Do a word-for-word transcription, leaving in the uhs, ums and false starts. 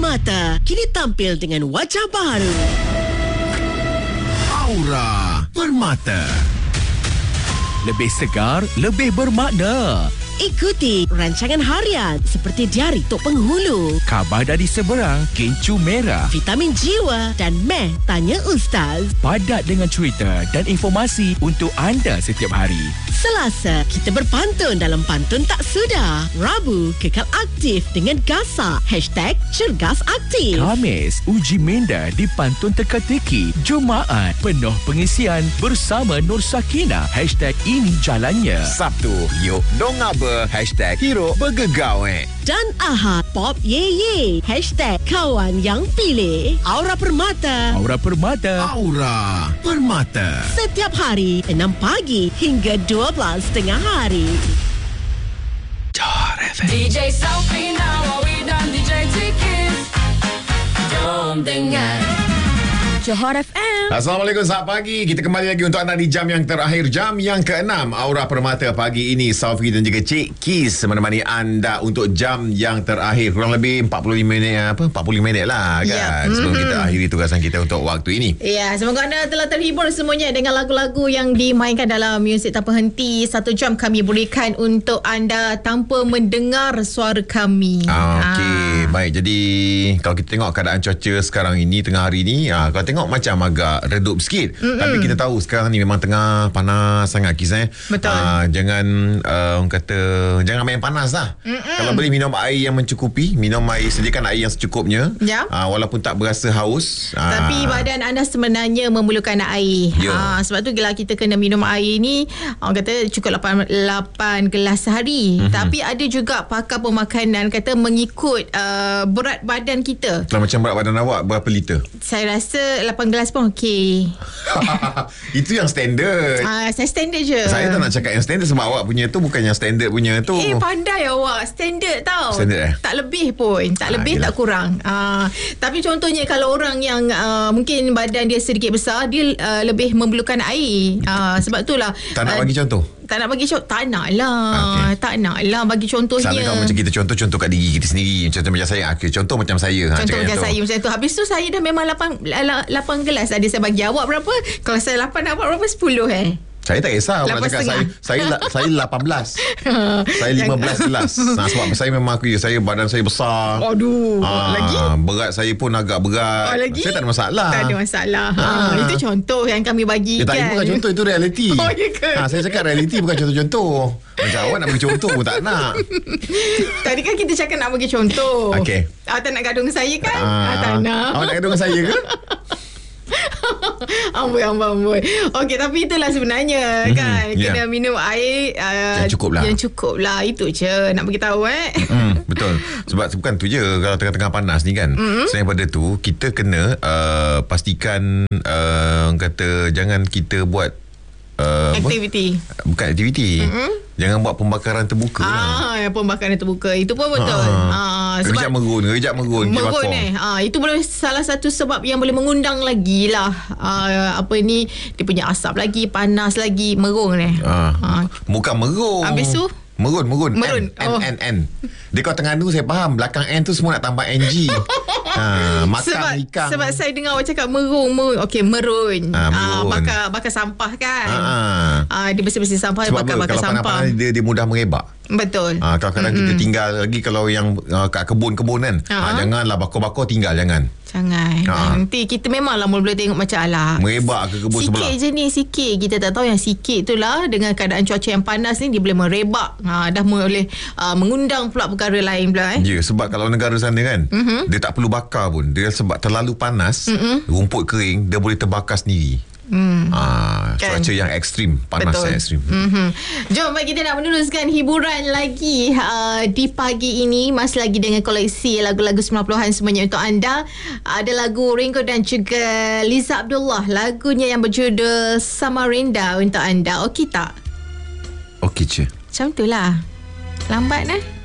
Permata kini tampil dengan wajah baru. Aura Permata. Lebih segar, lebih bermakna. Ikuti rancangan harian seperti Diari Tok Penghulu, Khabar dari Seberang, Kencur Merah. Vitamin Jiwa dan Meh Tanya Ustaz. Padat dengan cerita dan informasi untuk anda setiap hari. Selasa, kita berpantun dalam Pantun Tak Sudah. Rabu, kekal aktif dengan Gasak. Hashtag Cergas Aktif. Khamis, uji minda di Pantun Teka-teki. Jumaat, penuh pengisian bersama Nur Sakinah. Hashtag Ini Jalannya. Sabtu, yuk dong apa? Hashtag Hero Bergegau eh. Dan Ahad, Pop Ye Ye. Hashtag Kawan Yang Pilih. Aura Permata. Aura Permata. Aura Permata. Setiap hari, enam pagi hingga dua belas tengah hari. Johor F M. D J Sophie now, we done D J Tiki. Jom dengar Johor F M. Assalamualaikum, selamat pagi. Kita kembali lagi untuk anda di jam yang terakhir, jam yang keenam. Aura Permata pagi ini, Saufi dan juga Cik Kis menemani anda untuk jam yang terakhir. Kurang lebih empat puluh lima minit, apa? empat puluh lima minit lah kan, yep. sebelum mm-hmm. kita akhiri tugasan kita untuk waktu ini. Ya, semoga anda telah terhibur semuanya dengan lagu-lagu yang dimainkan dalam Muzik Tanpa Henti. Satu jam kami berikan untuk anda tanpa mendengar suara kami. Ah, Okey, ah. baik. Jadi kalau kita tengok keadaan cuaca sekarang ini, tengah hari ni, ah, kalau tengok macam agak redup sikit. Mm-mm. Tapi kita tahu sekarang ni memang tengah panas sangat, Kis eh. Betul. Ah, jangan uh, orang kata jangan main panas lah. Mm-mm. Kalau boleh minum air yang mencukupi, minum air, sediakan air yang secukupnya. Ya. Ah, walaupun tak berasa haus. Tapi ah. badan anda sebenarnya memerlukan air. Ya. Ah, sebab tu bila kita kena minum air ni, orang kata cukup lapan gelas sehari. Mm-hmm. Tapi ada juga pakar pemakanan kata mengikut uh, berat badan kita. Kalau macam berat badan awak berapa liter? Saya rasa lapan gelas pun okey. Itu yang standard. Ah, saya standard je. Saya tak nak cakap yang standard sebab awak punya tu bukan yang standard punya tu. Eh, pandai awak. Standard tau. Standard eh? Tak lebih pun. Tak Ah, lebih, yelah. tak kurang. Ah, tapi contohnya kalau orang yang uh, mungkin badan dia sedikit besar, dia uh, lebih memerlukan air. Ah, sebab itulah. Tak nak uh, bagi contoh? Tak nak bagi contoh. Tak nak lah. Okay. Tak nak lah bagi contohnya. Misalnya kalau macam kita contoh-contoh kat diri kita sendiri. Contoh macam saya. Okay, contoh macam saya. Contoh ha, macam saya macam tu. Habis tu saya dah memang lapan gelas. Ada saya bagi awak berapa? Kalau saya lapan, awak berapa? sepuluh eh? Saya tak kisah. Awak cakap saya saya saya lapan belas. Saya lima belas gelas. Nah, sebab saya memang aku saya badan saya besar. Aduh. Ah, lagi? Berat saya pun agak berat. Oh, lagi? Saya tak ada masalah. Tak ada masalah. Ha. Ah. Itu contoh yang kami bagi Ya, kan. tak, bukan contoh, itu realiti. Oh, ya ke? Ha, saya cakap realiti bukan contoh-contoh. Macam awak nak bagi contoh pun tak nak. Tadi kan kita cakap nak bagi contoh. Okey. Awak tak nak gaduh dengan saya kan? Ah, Ah, tak nak. Awak nak gaduh dengan saya ke? amboi, amboi, amboi. Okey, tapi itulah sebenarnya mm-hmm, kan. Kena yeah. minum air uh, yang cukup lah. Yang cukup lah. Itu je nak beritahu eh. Mm, betul. Sebab bukan tu je. Kalau tengah-tengah panas ni kan, mm-hmm. selain daripada tu, kita kena uh, pastikan uh, kata jangan kita buat uh, aktiviti. Apa? Bukan aktiviti. Mm-hmm. Jangan buat pembakaran terbuka. Ah, lah. pembakaran terbuka. Itu pun betul. Ah, ah, sebab kejap merun, kejap merun. Merun eh. Ah, itu boleh salah satu sebab yang boleh mengundang lagi lah. Ah, apa ni, dia punya asap lagi, panas lagi, merun eh. Ah. Ah. Bukan merun. Habis tu? Merun, merun. Merun. N, Oh. N, N, N. Dia kalau tengah tu saya faham. Belakang N tu semua nak tambah N G. ha, makan sebab, ikan. sebab saya dengar awak cakap merun, merun. Okey, merun. Ah, Ah, merun. bakar, bakar sampah kan. Ah. Ah, dia bersih-bersih sampah, Sebab bakar-bakar kalau sampah. panas-panas dia, dia mudah merebak. Betul. Ah, kadang-kadang mm-hmm. kita tinggal lagi kalau yang uh, kat kebun-kebun kan. Uh-huh. Ah, janganlah bakar-bakar tinggal, jangan. Jangan. Ha. Nanti kita memanglah boleh tengok macam alah. Merebak ke kebun sikit sebelah. Sikit je ni, sikit. Kita tak tahu yang sikit tu lah dengan keadaan cuaca yang panas ni dia boleh merebak. Ha, dah boleh uh, mengundang pula perkara lain pula eh. Ya, sebab kalau negara sana kan, mm-hmm. dia tak perlu bakar pun. Dia sebab terlalu panas, mm-hmm. rumput kering, dia boleh terbakar sendiri. Hmm. Ah, kan? Cuaca yang ekstrim, panas Betul. yang ekstrim. Mm-hmm. Jom bagi kita nak meneruskan hiburan lagi uh, di pagi ini. Masih lagi dengan koleksi lagu-lagu sembilan puluhan semuanya untuk anda. Ada lagu Ringo dan juga Liza Abdullah, lagunya yang berjudul Samarinda untuk anda. Okey tak? Okey je. Macam tu lah. Lambat nah.